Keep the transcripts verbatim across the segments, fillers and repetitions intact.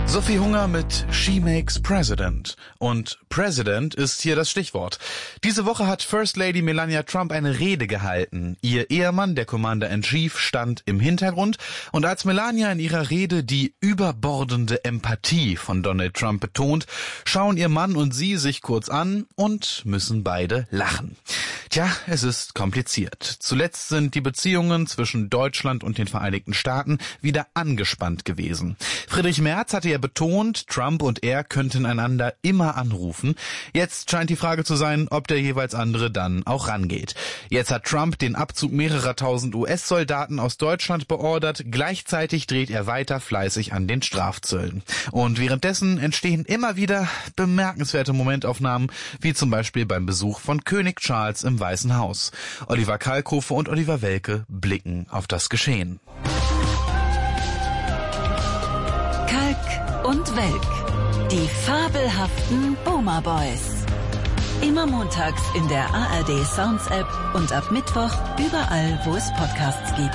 Sophie Hunger mit She Makes President. Und President ist hier das Stichwort. Diese Woche hat First Lady Melania Trump eine Rede gehalten. Ihr Ehemann, der Commander-in-Chief, stand im Hintergrund. Und als Melania in ihrer Rede die überbordende Empathie von Donald Trump betont, schauen ihr Mann und sie sich kurz an und müssen beide lachen. Tja, es ist kompliziert. Zuletzt sind die Beziehungen zwischen Deutschland und den Vereinigten Staaten wieder angespannt gewesen. Friedrich Merz hatte ja betont, Trump und er könnten einander immer anrufen. Jetzt scheint die Frage zu sein, ob der jeweils andere dann auch rangeht. Jetzt hat Trump den Abzug mehrerer tausend U S-Soldaten aus Deutschland beordert. Gleichzeitig dreht er weiter fleißig an den Strafzöllen. Und währenddessen entstehen immer wieder bemerkenswerte Momentaufnahmen, wie zum Beispiel beim Besuch von König Charles im Weißen Haus. Oliver Kalkofe und Oliver Welke blicken auf das Geschehen. Kalk und Welk, die fabelhaften Boomer Boys. Immer montags in der A R D Sounds App und ab Mittwoch überall, wo es Podcasts gibt.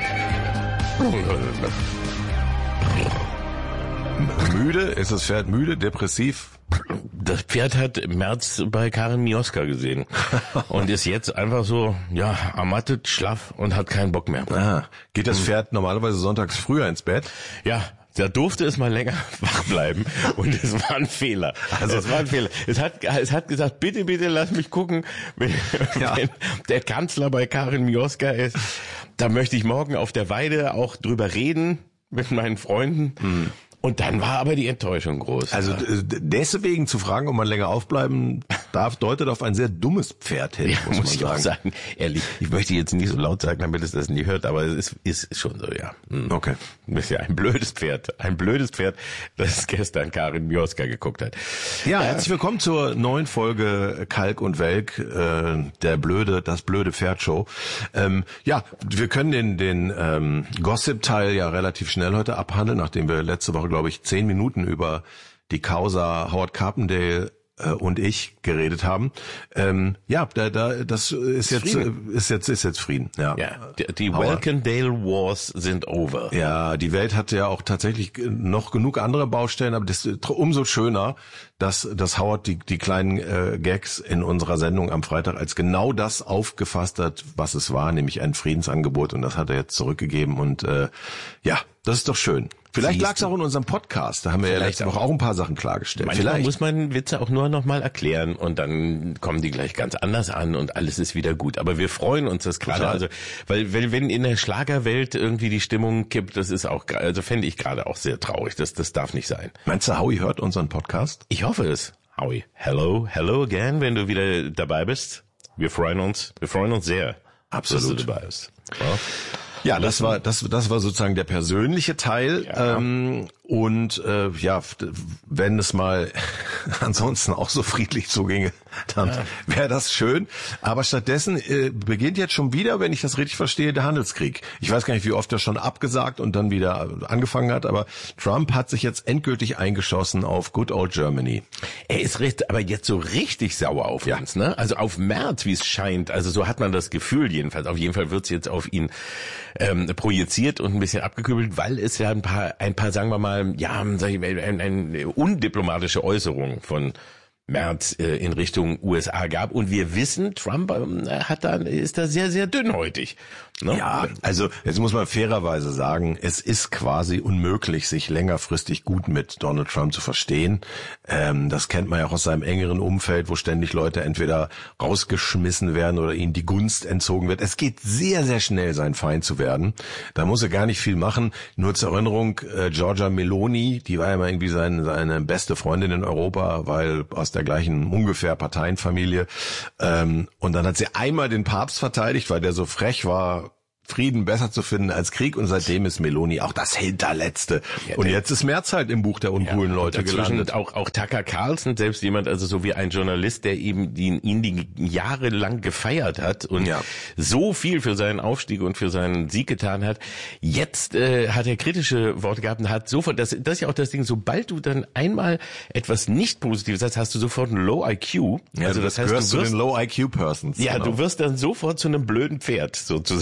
Müde? Ist das Pferd müde? Depressiv? Das Pferd hat Merz bei Karin Mioska gesehen und ist jetzt einfach so, ja, ermattet, schlaff und hat keinen Bock mehr. Ah, geht das Pferd normalerweise sonntags früher ins Bett? Ja, da durfte es mal länger wach bleiben und es war ein Fehler. Also es war ein Fehler. Es hat, es hat gesagt, bitte, bitte lass mich gucken, wenn, ja. wenn der Kanzler bei Karin Mioska ist. Da möchte ich morgen auf der Weide auch drüber reden mit meinen Freunden. Hm. Und dann war aber die Enttäuschung groß. Also deswegen zu fragen, ob man länger aufbleiben darf, deutet auf ein sehr dummes Pferd hin, ja, muss, muss man ich sagen. auch sagen. Ehrlich, ich möchte jetzt nicht so laut sagen, damit es das nicht hört, aber es ist, ist schon so, ja. Okay. Das ist ja ein blödes Pferd. Ein blödes Pferd, das gestern Karin Mioska geguckt hat. Ja, herzlich willkommen zur neuen Folge Kalk und Welk, äh, der blöde, das blöde Pferd-Show. Ähm, ja, wir können den, den ähm, Gossip-Teil ja relativ schnell heute abhandeln, nachdem wir letzte Woche, glaube ich, zehn Minuten über die Causa Howard Carpendale äh, und ich geredet haben. Ähm, ja, da, da, das ist jetzt, Frieden. ist jetzt, ist jetzt Frieden. Ja, ja die, die Welkendale Wars sind over. Ja, die Welt hat ja auch tatsächlich noch genug andere Baustellen, aber das ist umso schöner, dass, dass Howard die, die kleinen äh, Gags in unserer Sendung am Freitag als genau das aufgefasst hat, was es war, nämlich ein Friedensangebot, und das hat er jetzt zurückgegeben und äh, ja, das ist doch schön. Vielleicht lag es auch in unserem Podcast, da haben wir ja letzte Woche auch ein paar Sachen klargestellt. Manchmal Vielleicht muss man Witze auch nur noch mal erklären und dann kommen die gleich ganz anders an und alles ist wieder gut. Aber wir freuen uns das gerade, also weil wenn, wenn in der Schlagerwelt irgendwie die Stimmung kippt, das ist auch, also fände ich gerade auch sehr traurig. Das, das darf nicht sein. Meinst du, Howie hört unseren Podcast? Ich hoffe es. Howie, hello, hello again, wenn du wieder dabei bist. Wir freuen uns, wir freuen uns sehr, Absolut. dass du dabei bist. Ja. Ja, das war das das war sozusagen der persönliche Teil, ja. ähm, und äh, ja, wenn es mal ansonsten auch so friedlich zuginge, dann ja. wäre das schön. Aber stattdessen äh, beginnt jetzt schon wieder, wenn ich das richtig verstehe, der Handelskrieg. Ich weiß gar nicht, wie oft er schon abgesagt und dann wieder angefangen hat, aber Trump hat sich jetzt endgültig eingeschossen auf Good Old Germany. Er ist recht, aber jetzt so richtig sauer auf ja. uns, ne? Also auf Merz, wie es scheint. Also so hat man das Gefühl jedenfalls. Auf jeden Fall wird's jetzt auf ihn ähm, projiziert und ein bisschen abgekübelt, weil es ja ein paar, ein paar, sagen wir mal, ja, sag ich mal, eine, eine undiplomatische Äußerung von Merz äh, in Richtung U S A gab. Und wir wissen, Trump ähm, hat da, ist da sehr, sehr dünnhäutig. Ne? Ja, also jetzt muss man fairerweise sagen, es ist quasi unmöglich, sich längerfristig gut mit Donald Trump zu verstehen. Ähm, das kennt man ja auch aus seinem engeren Umfeld, wo ständig Leute entweder rausgeschmissen werden oder ihnen die Gunst entzogen wird. Es geht sehr, sehr schnell, sein Feind zu werden. Da muss er gar nicht viel machen. Nur zur Erinnerung, äh, Giorgia Meloni, die war ja mal irgendwie seine, seine beste Freundin in Europa, weil aus der gleichen ungefähr Parteienfamilie. Ähm, und dann hat sie einmal den Papst verteidigt, weil der so frech war, Frieden besser zu finden als Krieg, und seitdem ist Meloni auch das Hinterletzte. Ja, und jetzt ist Merz halt im Buch der uncoolen ja, Leute gelandet. Auch, auch Tucker Carlson, selbst jemand, also so wie ein Journalist, der eben die, ihn die jahrelang gefeiert hat und ja. so viel für seinen Aufstieg und für seinen Sieg getan hat. Jetzt äh, hat er kritische Worte gehabt und hat sofort, das, das ist ja auch das Ding, sobald du dann einmal etwas nicht Positives hast, hast du sofort ein Low I Q. Ja, also das heißt, du wirst zu den Low I Q Persons. Ja, genau. Du wirst dann sofort zu einem blöden Pferd sozusagen.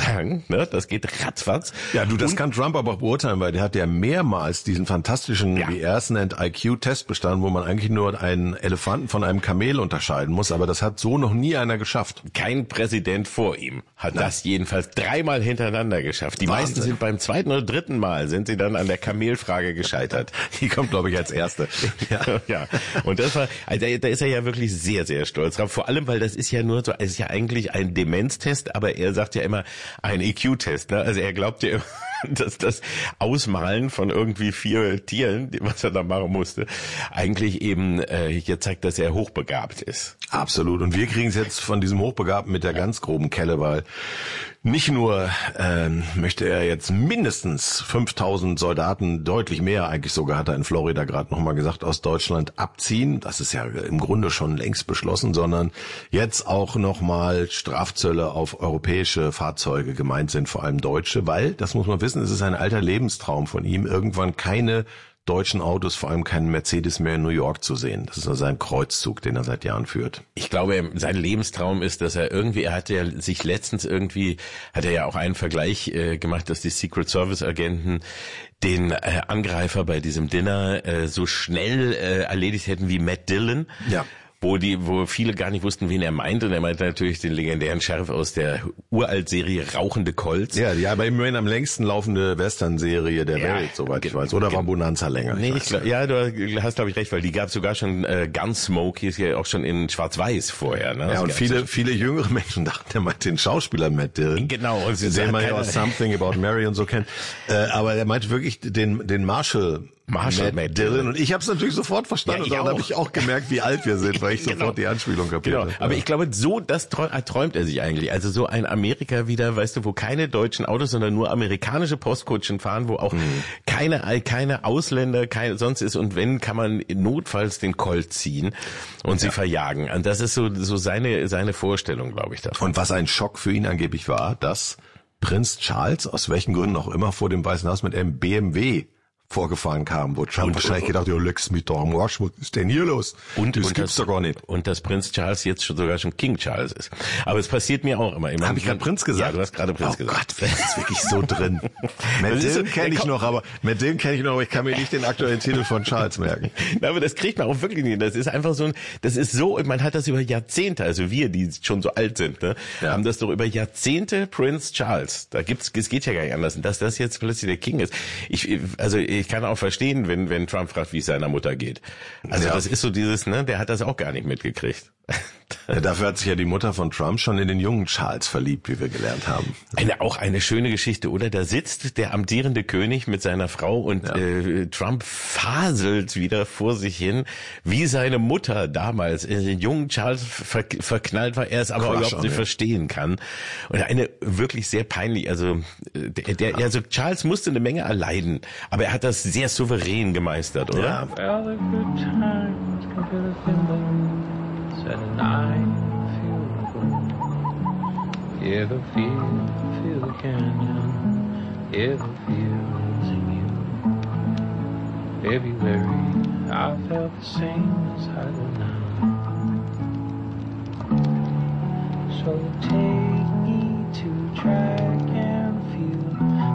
ne? Das geht ratzfatz. Ja, du, das und, kann Trump aber auch beurteilen, weil der hat ja mehrmals diesen fantastischen, ja. wie er es nennt, I Q-Test bestanden, wo man eigentlich nur einen Elefanten von einem Kamel unterscheiden muss, aber das hat so noch nie einer geschafft. Kein Präsident vor ihm hat Nein. das jedenfalls dreimal hintereinander geschafft. Die Wahnsinn. meisten sind beim zweiten oder dritten Mal sind sie dann an der Kamelfrage gescheitert. Die kommt, glaube ich, als erste. Ja, ja. Und das war, also da ist er ja wirklich sehr, sehr stolz drauf. Vor allem, weil das ist ja nur so, es ist ja eigentlich ein Demenztest, aber er sagt ja immer ein I Q-Test. Ne? Also er glaubt ja immer, dass das Ausmalen von irgendwie vier Tieren, was er da machen musste, eigentlich eben äh, hier zeigt, dass er hochbegabt ist. Absolut. Und wir kriegen es jetzt von diesem Hochbegabten mit der ganz groben Kelle, weil nicht nur ähm, möchte er jetzt mindestens fünftausend Soldaten, deutlich mehr eigentlich sogar, hat er in Florida gerade nochmal gesagt, aus Deutschland abziehen. Das ist ja im Grunde schon längst beschlossen, sondern jetzt auch nochmal Strafzölle auf europäische Fahrzeuge gemeint sind, vor allem deutsche, weil, das muss man wissen, es ist ein alter Lebenstraum von ihm, irgendwann keine deutschen Autos, vor allem keinen Mercedes mehr in New York zu sehen. Das ist also ein Kreuzzug, den er seit Jahren führt. Ich glaube, sein Lebenstraum ist, dass er irgendwie, er hatte ja sich letztens irgendwie, hat er ja auch einen Vergleich äh, gemacht, dass die Secret Service Agenten den äh, Angreifer bei diesem Dinner äh, so schnell äh, erledigt hätten wie Matt Dillon. Ja. Wo die, wo viele gar nicht wussten, wen er meinte. Und er meinte natürlich den legendären Sheriff aus der Uralt-Serie Rauchende Colts. Ja, ja, aber immerhin am längsten laufende Western-Serie der ja, Welt, soweit ich weiß. Oder war Bonanza länger? Nee, ich glaub, ja, du hast, glaube ich, recht, weil die gab sogar schon äh, Gunsmoke, hier ist ja auch schon in Schwarz-Weiß vorher. Ne? Ja, das und viele, viele jüngere Menschen dachten, der meinte den Schauspieler Matt Dillon. Genau. Und sie den man ja aus Something About Mary und so kennt. Äh, aber er meinte wirklich den, den Marshall Marshall Matt Dillon. Und ich habe es natürlich sofort verstanden. Ja, und dann habe ich auch gemerkt, wie alt wir sind, weil ich genau. sofort die Anspielung kapiert habe. Genau. Aber ich glaube, so das träumt er sich eigentlich. Also so ein Amerika wieder, weißt du, wo keine deutschen Autos, sondern nur amerikanische Postkutschen fahren, wo auch mhm. keine keine Ausländer, keine sonst ist. Und wenn, kann man notfalls den Colt ziehen und ja. sie verjagen. Und das ist so so seine seine Vorstellung, glaube ich, davon. Und was ein Schock für ihn angeblich war, dass Prinz Charles, aus welchen Gründen auch immer, vor dem Weißen Haus mit einem B M W vorgefahren kam, wo Trump und, wahrscheinlich gedacht, ja, leck's mich doch am Arsch, was ist denn hier los? Und, das und gibt's das, doch gar nicht. Und dass Prinz Charles jetzt schon sogar schon King Charles ist. Aber es passiert mir auch immer. Habe ich gerade Prinz gesagt? Ja, du hast gerade Prinz oh gesagt. Oh Gott, das ist wirklich so drin. Matt Dillon kenne ich noch, aber Matt Dillon kenne ich noch, aber ich kann mir nicht den aktuellen Titel von Charles merken. Na, aber das kriegt man auch wirklich nicht. Das ist einfach so ein, das ist so, man hat das über Jahrzehnte, also wir, die schon so alt sind, ne, ja. haben das doch über Jahrzehnte Prinz Charles. Da gibt's, es geht ja gar nicht anders. Und dass das jetzt plötzlich der King ist. Ich, also ich kann auch verstehen, wenn wenn Trump fragt, wie es seiner Mutter geht. Also ja. das ist so dieses, ne, der hat das auch gar nicht mitgekriegt. Ja, dafür hat sich ja die Mutter von Trump schon in den jungen Charles verliebt, wie wir gelernt haben. Eine auch eine schöne Geschichte, oder? Da sitzt der amtierende König mit seiner Frau und ja. äh, Trump faselt wieder vor sich hin, wie seine Mutter damals in den jungen Charles ver verknallt war, er es aber Crush überhaupt nicht ja. verstehen kann. Und eine wirklich sehr peinlich, also der, der also Charles musste eine Menge erleiden, aber er hat das sehr souverän gemeistert, oder? Ja. And I feel the yeah, the feel, feel the canyon, yeah, the feels in you. February, I felt the same as I do now. So take me to track.